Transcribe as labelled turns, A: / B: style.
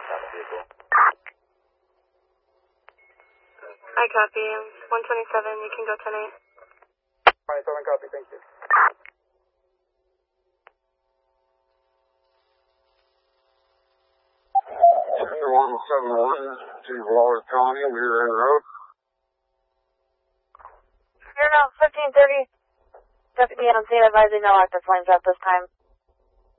A: on the vehicle.
B: I copy. 127, you can go 10-8.
C: 27 copy, thank you.
D: Air 171 to Waller County, Weir End Road.
E: You're now 1530. Deputy on scene advising no active flames at this time.